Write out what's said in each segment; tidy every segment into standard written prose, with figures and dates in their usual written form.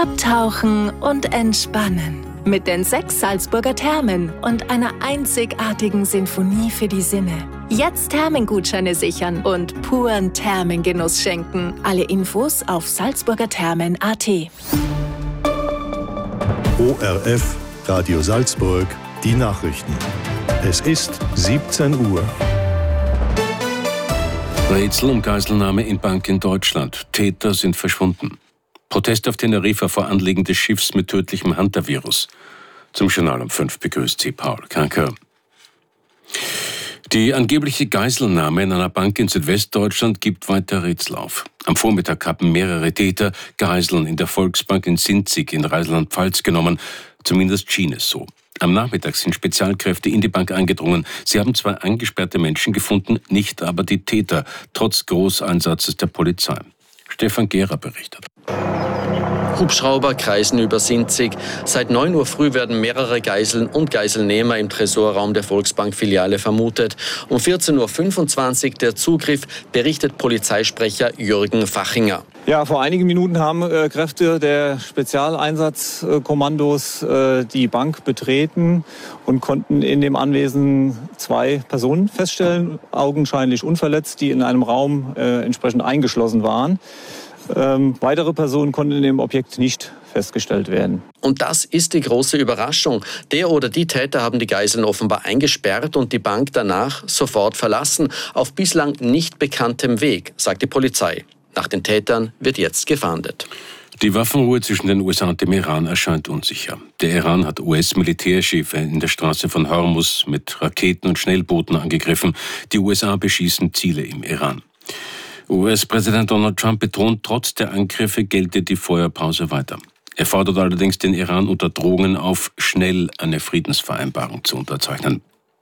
Abtauchen und entspannen. Mit den 6 Salzburger Thermen und einer einzigartigen Sinfonie für die Sinne. Jetzt Thermengutscheine sichern und puren Thermengenuss schenken. Alle Infos auf salzburgerthermen.at. ORF Radio Salzburg, die Nachrichten. Es ist 17 Uhr. Rätsel um Geiselnahme in Bank in Deutschland. Täter sind verschwunden. Protest auf Teneriffa vor Anlegen des Schiffs mit tödlichem Hunter-Virus. Zum Journal um 5 begrüßt Sie Paul Kanker. Die angebliche Geiselnahme in einer Bank in Südwestdeutschland gibt weiter Rätsel auf. Am Vormittag haben mehrere Täter Geiseln in der Volksbank in Sinzig in Rheinland-Pfalz genommen. Zumindest schien es so. Am Nachmittag sind Spezialkräfte in die Bank eingedrungen. Sie haben 2 eingesperrte Menschen gefunden, nicht aber die Täter, trotz Großeinsatzes der Polizei. Stefan Gehrer berichtet. Hubschrauber kreisen über Sinzig. Seit 9 Uhr früh werden mehrere Geiseln und Geiselnehmer im Tresorraum der Volksbank-Filiale vermutet. Um 14.25 Uhr der Zugriff, berichtet Polizeisprecher Jürgen Fachinger. Ja, vor einigen Minuten haben Kräfte der Spezialeinsatzkommandos die Bank betreten und konnten in dem Anwesen 2 Personen feststellen, augenscheinlich unverletzt, die in einem Raum entsprechend eingeschlossen waren. Weitere Personen konnten in dem Objekt nicht festgestellt werden. Und das ist die große Überraschung. Der oder die Täter haben die Geiseln offenbar eingesperrt und die Bank danach sofort verlassen, auf bislang nicht bekanntem Weg, sagt die Polizei. Nach den Tätern wird jetzt gefahndet. Die Waffenruhe zwischen den USA und dem Iran erscheint unsicher. Der Iran hat US-Militärschiffe in der Straße von Hormuz mit Raketen und Schnellbooten angegriffen. Die USA beschießen Ziele im Iran. US-Präsident Donald Trump betont, trotz der Angriffe gelte die Feuerpause weiter. Er fordert allerdings den Iran unter Drohungen auf, schnell eine Friedensvereinbarung zu unterzeichnen.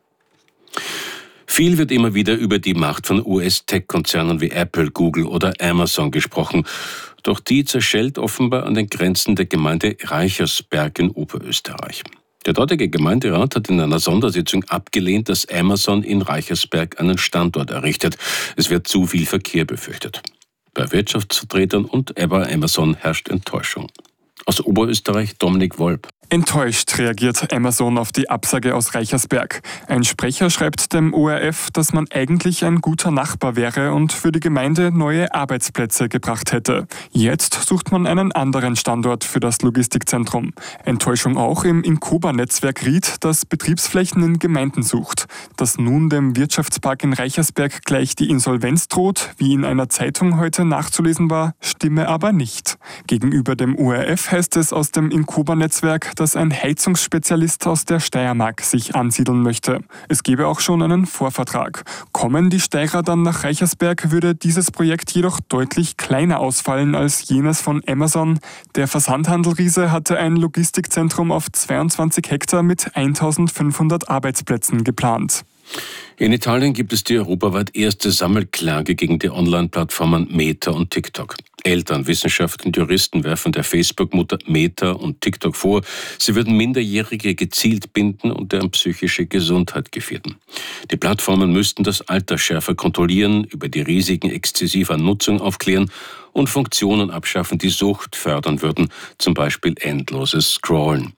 Viel wird immer wieder über die Macht von US-Tech-Konzernen wie Apple, Google oder Amazon gesprochen. Doch die zerschellt offenbar an den Grenzen der Gemeinde Reichersberg in Oberösterreich. Der dortige Gemeinderat hat in einer Sondersitzung abgelehnt, dass Amazon in Reichersberg einen Standort errichtet. Es wird zu viel Verkehr befürchtet. Bei Wirtschaftsvertretern und bei Amazon herrscht Enttäuschung. Aus Oberösterreich Dominik Wolp. Enttäuscht reagiert Amazon auf die Absage aus Reichersberg. Ein Sprecher schreibt dem ORF, dass man eigentlich ein guter Nachbar wäre und für die Gemeinde neue Arbeitsplätze gebracht hätte. Jetzt sucht man einen anderen Standort für das Logistikzentrum. Enttäuschung auch im Incoba-Netzwerk Ried, das Betriebsflächen in Gemeinden sucht. Dass nun dem Wirtschaftspark in Reichersberg gleich die Insolvenz droht, wie in einer Zeitung heute nachzulesen war, stimme aber nicht. Gegenüber dem ORF heißt es aus dem Incoba-Netzwerk, dass ein Heizungsspezialist aus der Steiermark sich ansiedeln möchte. Es gebe auch schon einen Vorvertrag. Kommen die Steirer dann nach Reichersberg, würde dieses Projekt jedoch deutlich kleiner ausfallen als jenes von Amazon. Der Versandhandelriese hatte ein Logistikzentrum auf 22 Hektar mit 1500 Arbeitsplätzen geplant. In Italien gibt es die europaweit erste Sammelklage gegen die Online-Plattformen Meta und TikTok. Eltern, Wissenschaftler und Juristen werfen der Facebook-Mutter Meta und TikTok vor, sie würden Minderjährige gezielt binden und deren psychische Gesundheit gefährden. Die Plattformen müssten das Alter schärfer kontrollieren, über die Risiken exzessiver Nutzung aufklären und Funktionen abschaffen, die Sucht fördern würden, zum Beispiel endloses Scrollen.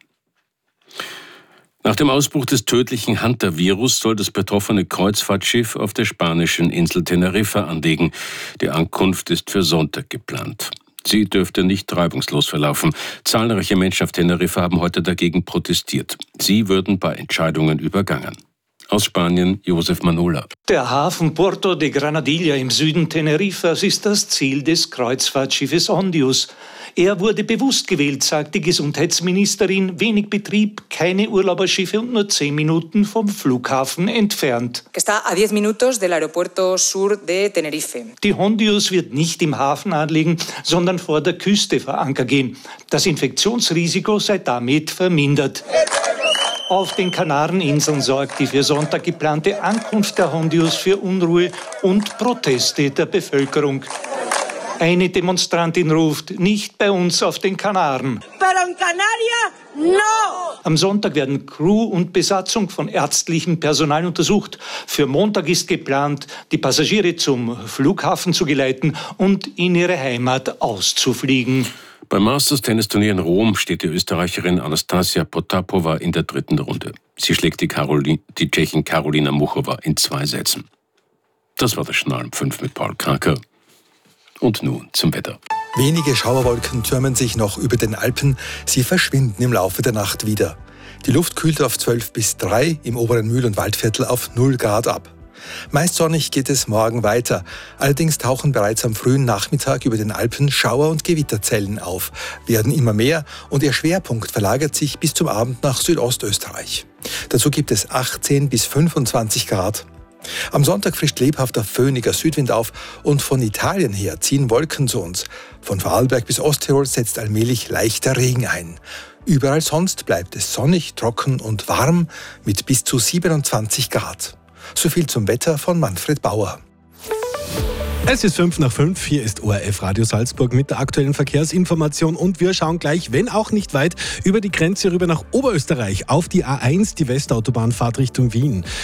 Nach dem Ausbruch des tödlichen Hunter-Virus soll das betroffene Kreuzfahrtschiff auf der spanischen Insel Teneriffa anlegen. Die Ankunft ist für Sonntag geplant. Sie dürfte nicht reibungslos verlaufen. Zahlreiche Menschen auf Teneriffa haben heute dagegen protestiert. Sie würden bei Entscheidungen übergangen. Aus Spanien Josef Manula. Der Hafen Puerto de Granadilla im Süden Teneriffas ist das Ziel des Kreuzfahrtschiffes Ondius. Er wurde bewusst gewählt, sagt die Gesundheitsministerin. Wenig Betrieb, keine Urlauberschiffe und nur 10 Minuten vom Flughafen entfernt. Está a 10 minutos del Aeropuerto Sur de Tenerife. Die Ondius wird nicht im Hafen anlegen, sondern vor der Küste vor Anker gehen. Das Infektionsrisiko sei damit vermindert. Auf den Kanareninseln sorgt die für Sonntag geplante Ankunft der Ondius für Unruhe und Proteste der Bevölkerung. Eine Demonstrantin ruft, nicht bei uns auf den Kanaren. Pero en Canaria, no! Am Sonntag werden Crew und Besatzung von ärztlichem Personal untersucht. Für Montag ist geplant, die Passagiere zum Flughafen zu geleiten und in ihre Heimat auszufliegen. Beim Masters-Tennisturnier in Rom steht die Österreicherin Anastasia Potapova in der 3. Runde. Sie schlägt die Tschechin Karolina Muchova in 2 Sätzen. Das war das Schnall um 5 mit Paul Kraker. Und nun zum Wetter. Wenige Schauerwolken türmen sich noch über den Alpen. Sie verschwinden im Laufe der Nacht wieder. Die Luft kühlt auf 12 bis 3, im oberen Mühl- und Waldviertel auf 0 Grad ab. Meist sonnig geht es morgen weiter. Allerdings tauchen bereits am frühen Nachmittag über den Alpen Schauer- und Gewitterzellen auf, werden immer mehr und ihr Schwerpunkt verlagert sich bis zum Abend nach Südostösterreich. Dazu gibt es 18 bis 25 Grad. Am Sonntag frischt lebhafter föhniger Südwind auf und von Italien her ziehen Wolken zu uns. Von Vorarlberg bis Osttirol setzt allmählich leichter Regen ein. Überall sonst bleibt es sonnig, trocken und warm mit bis zu 27 Grad. So viel zum Wetter von Manfred Bauer. Es ist 5 nach 5, hier ist ORF Radio Salzburg mit der aktuellen Verkehrsinformation und wir schauen gleich, wenn auch nicht weit, über die Grenze rüber nach Oberösterreich auf die A1, die Westautobahn Fahrt Richtung Wien.